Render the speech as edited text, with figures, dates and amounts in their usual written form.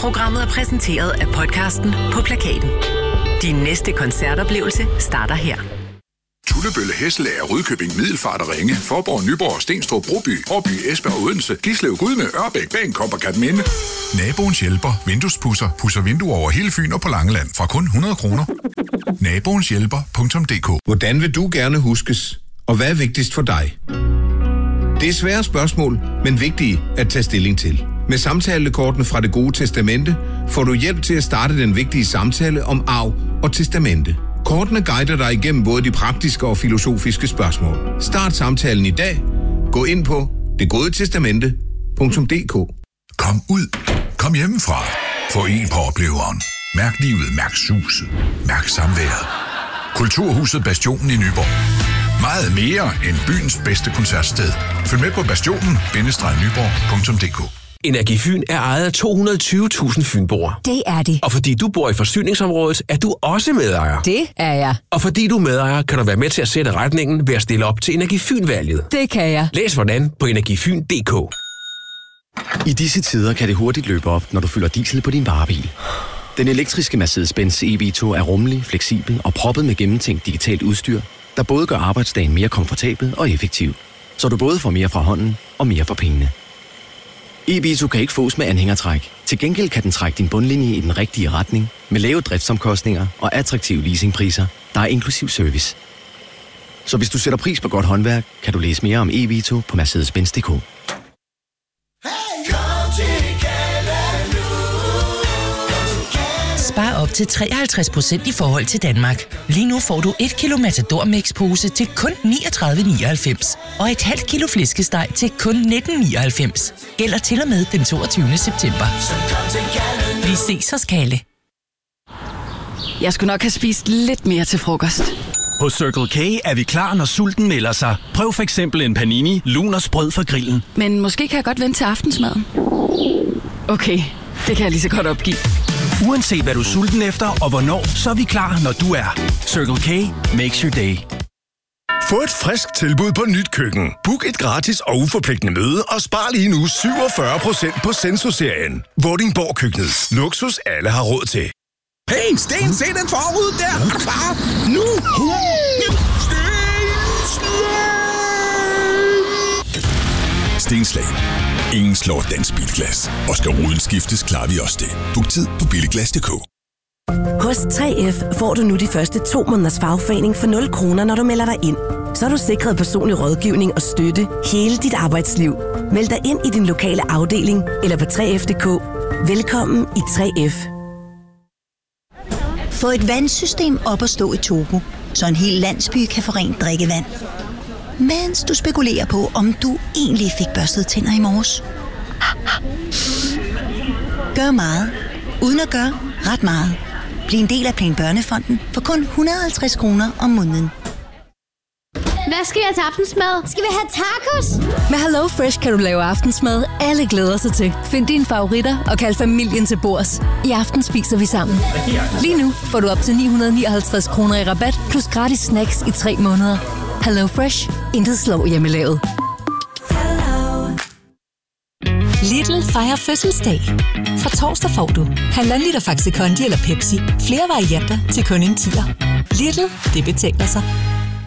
Programmet er præsenteret af podcasten På Plakaten. Din næste koncertoplevelse starter her. Tullebølle, Hesselager, Rudkøbing, Middelfart og Ringe, Faaborg, Nyborg, Stenstrup, Broby, Årby, Esbjerg og Odense, Gislev, Gudme, Ørbæk, Bagenkop og Kerteminde. Naboens hjælper, vinduespudser, pudser vinduer over hele Fyn og på Langeland fra kun 100 kroner. Naboenshjælper.dk. Hvordan vil du gerne huskes? Og hvad er vigtigst for dig? Det er svære spørgsmål, men vigtige at tage stilling til. Med samtalekortene fra Det Gode Testamente får du hjælp til at starte den vigtige samtale om arv og testamente. Kortene guider dig igennem både de praktiske og filosofiske spørgsmål. Start samtalen i dag. Gå ind på detgodetestamente.dk. Kom ud. Kom hjemmefra. Få en på opleveren. Mærk livet, mærk suset. Mærk samværet. Kulturhuset Bastionen i Nyborg. Meget mere end byens bedste koncertsted. Følg med på bastionen-nyborg.dk. Energi Fyn er ejet af 220.000 fynboer. Det er det. Og fordi du bor i forsyningsområdet, er du også medejer. Det er jeg. Og fordi du er medejer, kan du være med til at sætte retningen ved at stille op til Energi Fyn-valget. Det kan jeg. Læs hvordan på energifyn.dk. I disse tider kan det hurtigt løbe op, når du fylder diesel på din varebil. Den elektriske Mercedes-Benz EV2 er rummelig, fleksibel og proppet med gennemtænkt digitalt udstyr, der både gør arbejdsdagen mere komfortabel og effektiv, så du både får mere fra hånden og mere for pengene. EV2 kan ikke fås med anhængertræk. Til gengæld kan den trække din bundlinje i den rigtige retning med lave driftsomkostninger og attraktive leasingpriser, der er inklusiv service. Så hvis du sætter pris på godt håndværk, kan du læse mere om EV2 på Mercedes-Benz.dk. Spar op til 53% i forhold til Danmark. Lige nu får du 1 kilo Matador Mix-pose til kun 39,99 og et halvt kilo flæskesteg til kun 19,99. Gælder til og med den 22. september. Vi ses hos Kalle. Jeg skulle nok have spist lidt mere til frokost. Hos Circle K er vi klar, når sulten melder sig. Prøv for eksempel en panini, lun og sprød fra grillen. Men måske kan jeg godt vente til aftensmaden. Okay, det kan jeg lige så godt opgive. Uanset hvad du er sulten efter og hvornår, så er vi klar, når du er. Circle K makes your day. Få et frisk tilbud på Nyt Køkken. Book et gratis og uforpligtende møde og spar lige nu 47% på Senso-serien. Vordingborg-køkkenet. Luksus alle har råd til. Hey, Sten, se den forrude der! Er du klar? Nu! Stenslag. Ingen slår dansk bilglas. Og skal ruden skiftes, klarer vi også det. Book tid på billiglas.dk. Hos 3F får du nu de første 2 måneders fagforening for 0 kroner, når du melder dig ind. Så er du sikret personlig rådgivning og støtte hele dit arbejdsliv. Meld dig ind i din lokale afdeling eller på 3F.dk. Velkommen i 3F. Få et vandsystem op at stå i Togo, så en hel landsby kan få rent drikkevand. Mens du spekulerer på, om du egentlig fik børstet tænder i morges. Gør meget, uden at gøre ret meget. Bliv en del af Plan Børnefonden for kun 150 kroner om måneden. Hvad skal jeg til aftensmad? Skal vi have tacos? Med Hello Fresh kan du lave aftensmad, alle glæder sig til. Find dine favoritter og kald familien til bords. I aften spiser vi sammen. Lige nu får du op til 959 kroner i rabat, plus gratis snacks i 3 måneder. Hello Fresh. Intet slår hjemmelavet. Lidl fejrer fødselsdag. Fra torsdag får du 1,5 liter Faxi Kondi eller Pepsi. Flere varianter til kun en 10'er. Lidl, det betaler sig.